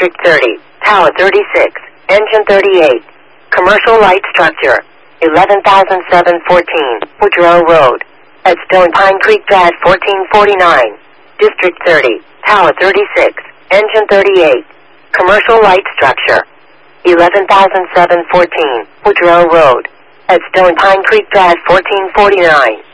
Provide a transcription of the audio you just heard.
District 30, Tower 36, Engine 38. Commercial light structure, 11,714, Woodrow Road. At Stone Pine Creek Drive 1449. District 30, Tower 36, Engine 38. Commercial light structure, 11,714, Woodrow Road. At Stone Pine Creek Drive 1449.